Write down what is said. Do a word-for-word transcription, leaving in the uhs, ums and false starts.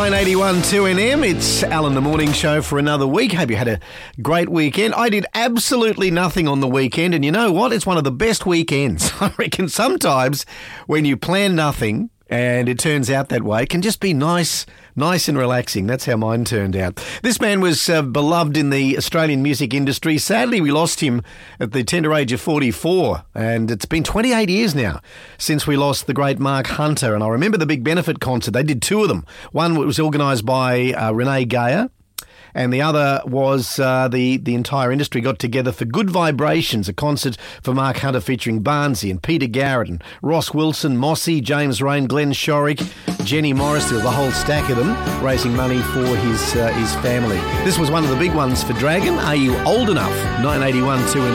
nine eighty-one two N M. It's Alan the Morning Show for another week. Hope you had a great weekend. I did absolutely nothing on the weekend, and you know what? It's one of the best weekends. I reckon sometimes when you plan nothing and it turns out that way, it can just be nice, nice and relaxing. That's how mine turned out. This man was uh, beloved in the Australian music industry. Sadly, we lost him at the tender age of forty-four, and it's been twenty-eight years now since we lost the great Mark Hunter. And I remember the big benefit concert. They did two of them. One was organised by uh, Renee Geyer, and the other was uh, the, the entire industry got together for Good Vibrations, a concert for Mark Hunter featuring Barnsey and Peter Garrett and Ross Wilson, Mossy, James Rain, Glenn Shorrock, Jenny Morris. There was a whole stack of them raising money for his uh, his family. This was one of the big ones for Dragon. Are you old enough? nine eighty-one two N M.